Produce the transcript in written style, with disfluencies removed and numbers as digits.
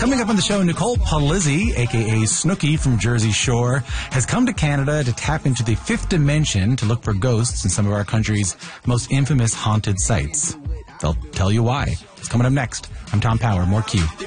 Coming up on the show, Nicole Palizzi, a.k.a. Snooki from Jersey Shore, has come to Canada to tap into the fifth dimension to look for ghosts in some of our country's most infamous haunted sites. They'll tell you why. It's coming up next. I'm Tom Power. More Q.